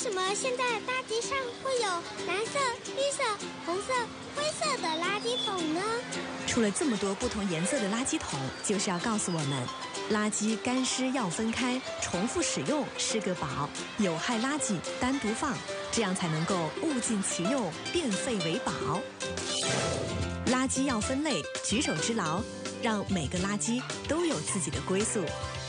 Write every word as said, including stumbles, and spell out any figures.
什么现在大街上会有蓝色、绿色、红色、灰色的垃圾桶呢？ 出了这么多不同颜色的垃圾桶，就是要告诉我们，垃圾干湿要分开，重复使用是个宝，有害垃圾单独放，这样才能够物尽其用，变废为宝。垃圾要分类，举手之劳，让每个垃圾都有自己的归宿。